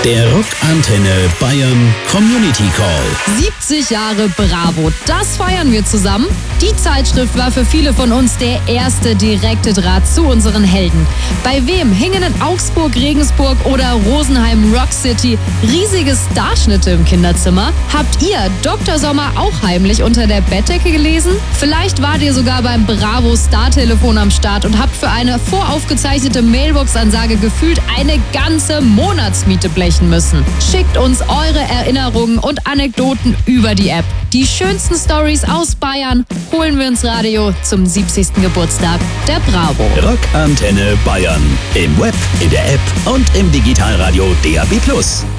Der Rockantenne Bayern Community Call. 70 Jahre Bravo, das feiern wir zusammen. Die Zeitschrift war für viele von uns der erste direkte Draht zu unseren Helden. Bei wem hingen in Augsburg, Regensburg oder Rosenheim Rock City riesige Starschnitte im Kinderzimmer? Habt ihr Dr. Sommer auch heimlich unter der Bettdecke gelesen? Vielleicht wart ihr sogar beim Bravo Startelefon am Start und habt für eine voraufgezeichnete Mailbox-Ansage gefühlt eine ganze Monatsmiete blechen müssen. Schickt uns eure Erinnerungen und Anekdoten über die App. Die schönsten Stories aus Bayern holen wir ins Radio zum 70. Geburtstag der Bravo. Rockantenne Bayern. Im Web, in der App und im Digitalradio DAB+.